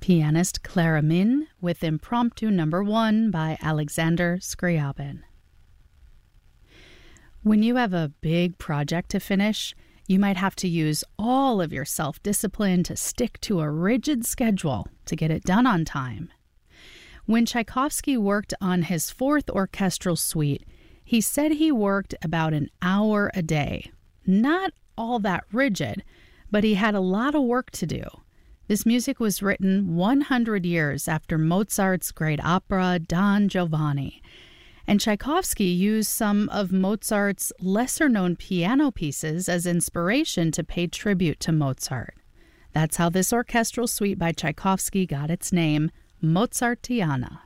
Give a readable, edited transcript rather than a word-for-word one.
pianist Clara Min with Impromptu No. 1 by Alexander Scriabin. When you have a big project to finish, you might have to use all of your self-discipline to stick to a rigid schedule to get it done on time. When Tchaikovsky worked on his fourth orchestral suite, he said he worked about an hour a day. Not all that rigid, but he had a lot of work to do. This music was written 100 years after Mozart's great opera Don Giovanni, and Tchaikovsky used some of Mozart's lesser-known piano pieces as inspiration to pay tribute to Mozart. That's how this orchestral suite by Tchaikovsky got its name, Mozartiana.